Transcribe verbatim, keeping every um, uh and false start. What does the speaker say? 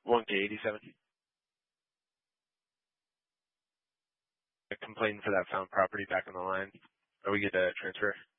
one K eighty-seven. Complaint for that found property back on the line. Are we get a transfer?